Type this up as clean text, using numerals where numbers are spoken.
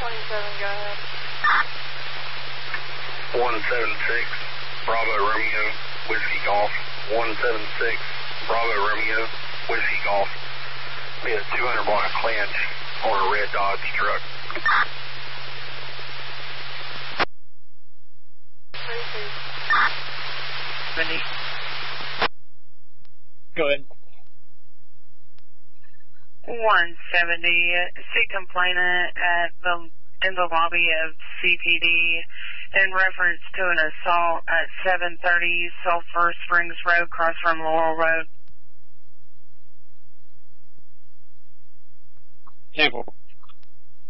go ahead. 176, Bravo Romeo, Whiskey Golf. 176, Bravo Romeo, Whiskey Golf. Be a 200 block clinch on a red Dodge truck. 32. Go ahead. 170, see complainant in the lobby of CPD in reference to an assault at 730 Sulphur Springs Road, across from Laurel Road. Table.